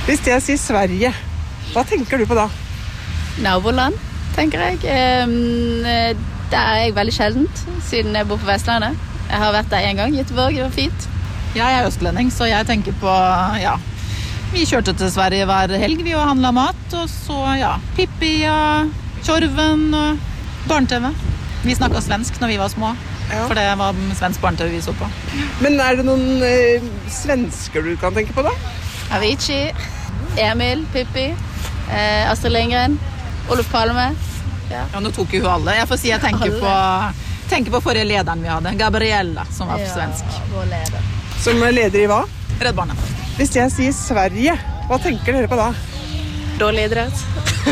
Hvis jeg sier Sverige, hva tenker du på da? Naboland, tenker jeg. Det er jeg veldig sjeldent, siden jeg bor på Vestlandet. Jeg har vært der en gang, Göteborg, det var fint. Jeg er østlending, så jeg tenker på, vi kjørte til Sverige hver helg, vi og handlet mat, og så, Pippi og Tjorven og barne-TV. Vi snakket svensk når vi var små, for det var svensk barne-TV vi så på. Men er det noen svensker du kan tenke på da? Avicii, Emil, Pippi, Astrid Lindgren, Olof Palme. Ja, nå tok jo hun alle. Jeg får si jeg tenker på forrige lederen vi hadde, Gabriella, som var svensk. Vår leder. Som leder i hva? Redd Barna. Hvis jeg sier Sverige, hva tenker dere på da? Dårlig idrett.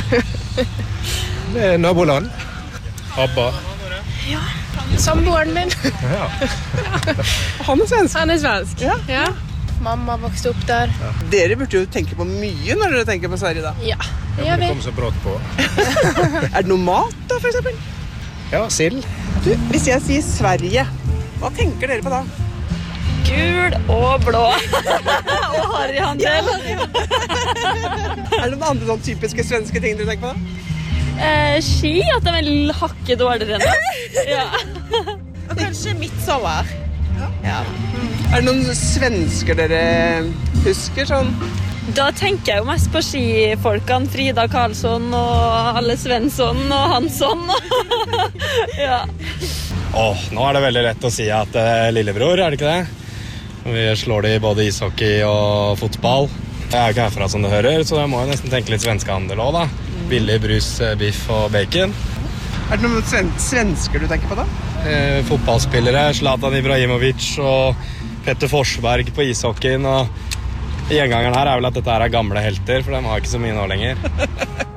Det er naboland. Abba. Ja, samboeren min. Ja. Han er svensk. Han er svensk. Ja. Mamma vokste opp der. Dere burde jo tenke på mye når dere tenker på Sverige da. Ja, det Det gjør vi. kommer så brått på. Er det noe mat da, for eksempel? Ja, sild. Du, hvis jeg sier Sverige, hva tenker dere på da? Gul og blå. Og harryhandel. Er det noen andre sånn typiske svenske ting dere tenker på da? Ski, at de er hakket dårligere enn det. Ja. Og kanskje midtsommer. Er det noen svensker dere husker sånn? Da tenker jeg jo mest på skifolkene, Frida Karlsson og alle Svensson og Hansson. Ja. Nå er det veldig lett å si at lillebror, er det ikke det? Vi slår de både ishockey og fotball. Jeg er jo ikke herfra som det hører, så jeg må jo nesten tenke litt svenskehandel også da. Billig brus, biff og bacon. Er det noen svensker du tenker på da? Fotballspillere, Zlatan Ibrahimovic og Petter Forsberg på ishockeyen. Og gjengangeren her er vel at dette her er gamle helter, for de har ikke så mye nå lenger.